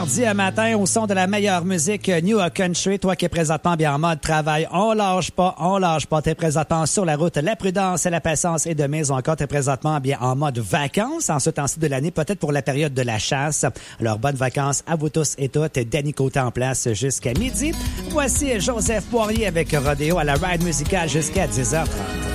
mardi matin au son de la meilleure musique New Country. Toi qui es présentement bien en mode travail, on lâche pas. T'es présentement sur la route. La prudence et la patience est de mise. Encore, t'es présentement bien en mode vacances en ce temps-ci de l'année, peut-être pour la période de la chasse. Alors, bonnes vacances à vous tous et toutes. Danny Côté en place jusqu'à midi. Voici Joseph Poirier avec Rodéo à la ride musicale jusqu'à 10h30.